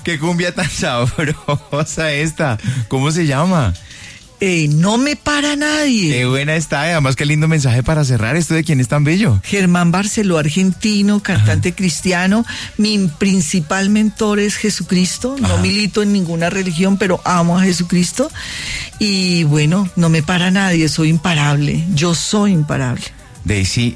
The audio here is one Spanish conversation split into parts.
Qué cumbia tan sabrosa esta. ¿Cómo se llama? No me para nadie. Qué buena está. Además, qué lindo mensaje para cerrar. ¿Esto de quién es tan bello? Germán Barceló, argentino, cantante cristiano. Mi principal mentor es Jesucristo. No milito en ninguna religión, pero amo a Jesucristo. Y bueno, no me para nadie. Soy imparable. Yo soy imparable. Daisy,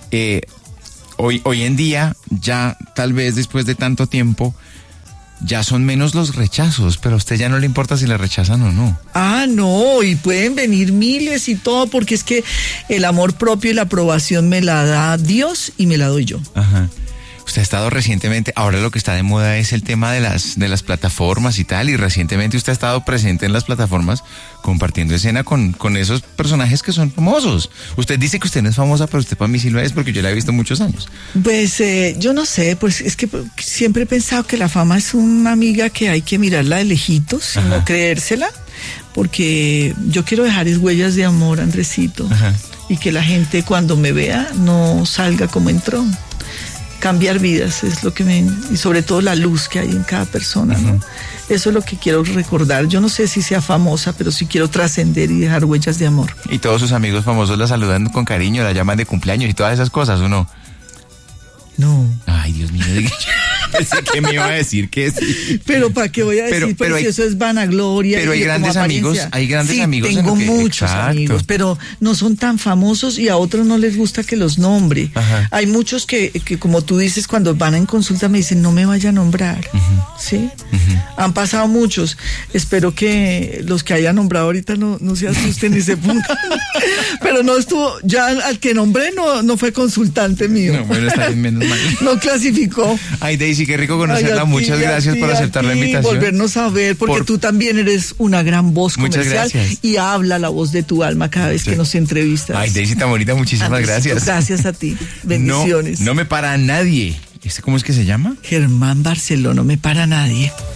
hoy en día, ya tal vez después de tanto tiempo, ya son menos los rechazos, pero a usted ya no le importa si le rechazan o no. No, y pueden venir miles y todo, porque es que el amor propio y la aprobación me la da Dios y me la doy yo. Ajá. Usted ha estado recientemente, ahora lo que está de moda es el tema de las plataformas y tal, y recientemente usted ha estado presente en las plataformas compartiendo escena con esos personajes que son famosos. Usted dice que usted no es famosa, pero usted para mí sí lo es, porque yo la he visto muchos años. Pues yo no sé, pues es que siempre he pensado que la fama es una amiga que hay que mirarla de lejitos y no creérsela, porque yo quiero dejar huellas de amor, Andresito, y que la gente cuando me vea no salga como entró. Cambiar vidas es lo que y sobre todo la luz que hay en cada persona, ¿no? Eso es lo que quiero recordar. Yo no sé si sea famosa, pero sí quiero trascender y dejar huellas de amor. Y todos sus amigos famosos la saludan con cariño, la llaman de cumpleaños y todas esas cosas, ¿o no? No. Ay, Dios mío, pensé que me iba a decir que sí. Pero ¿para qué voy a decir? Pero si eso es vanagloria. Pero hay grandes amigos, sí, tengo muchos amigos, pero no son tan famosos y a otros no les gusta que los nombre. Hay muchos que como tú dices, cuando van en consulta me dicen, no me vaya a nombrar. ¿Sí? Han pasado muchos. Espero que los que haya nombrado ahorita no se asusten y se pongan. Pero no estuvo, ya al que nombré no fue consultante mío. No, bueno, está bien, menos mal. No clasificó. Ay, Daisy, qué rico conocerla. Muchas gracias por aceptar la invitación. Volvernos a ver, porque tú también eres una gran voz comercial. Y habla la voz de tu alma cada vez que nos entrevistas. Ay, Daisy tan bonita, muchísimas gracias. Gracias a ti. Bendiciones. No me para nadie. ¿Cómo es que se llama? Germán Barceló, no me para nadie.